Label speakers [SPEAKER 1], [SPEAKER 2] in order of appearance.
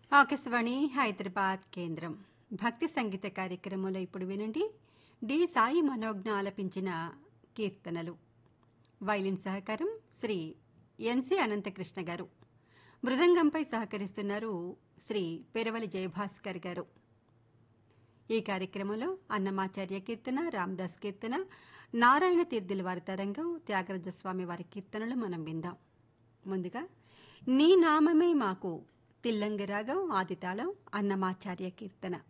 [SPEAKER 1] ఆకాశవాణి హైదరాబాద్ కేంద్రం భక్తి సంగీత కార్యక్రమంలో ఇప్పుడు వినండి డి సాయి మనోజ్ఞ ఆలపించిన కీర్తనలు. వైలిన్ సహకారం శ్రీ ఎన్సి అనంతకృష్ణ గారు. మృదంగంపై సహకరిస్తున్నారు శ్రీ పెరవలి జయభాస్కర్ గారు. ఈ కార్యక్రమంలో అన్నమాచార్య కీర్తన, రామదాస్ కీర్తన, నారాయణ తీర్థుల వారి తరంగం, త్యాగరాజస్వామి వారి కీర్తనలు మనం విందాం. ముందుగా నీ నామమే మాకు తిల్లంగి రాగం ఆదితాళం అన్నమాచార్య కీర్తన.